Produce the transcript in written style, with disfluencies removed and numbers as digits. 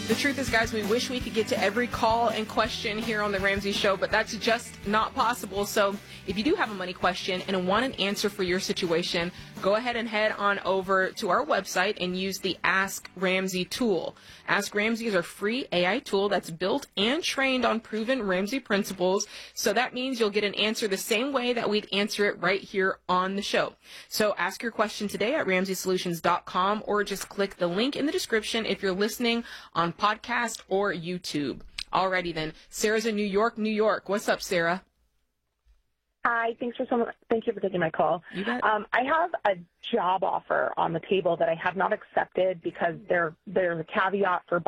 The truth is, guys, we wish we could get to every call and question here on The Ramsey Show, but that's just not possible. So if you do have a money question and want an answer for your situation, go ahead and head on over to our website and use the Ask Ramsey tool. Ask Ramsey is our free AI tool that's built and trained on proven Ramsey principles. So that means you'll get an answer the same way that we'd answer it right here on the show. So ask your question today at RamseySolutions.com, or just click the link in the description if you're listening on podcast or YouTube. Alrighty then. Sarah's in New York, New York. What's up, Sarah? Hi, thank you for taking my call. You bet. I have a job offer on the table that I have not accepted because there's a caveat for